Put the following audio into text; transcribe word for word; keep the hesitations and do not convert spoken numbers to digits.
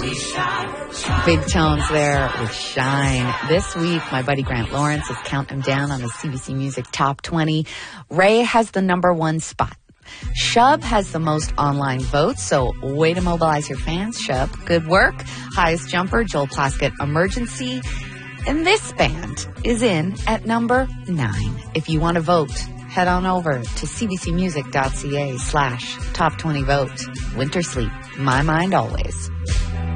Big tones there with Shine. This week, my buddy Grant Lawrence is counting down on the C B C Music Top twenty. Ray has the number one spot. Shub has the most online votes, so way to mobilize your fans, Shub. Good work. Highest jumper, Joel Plaskett, Emergency. And this band is in at number nine. If you want to vote, head on over to cbcmusic.ca slash top 20 vote. Winter Sleep, my mind always.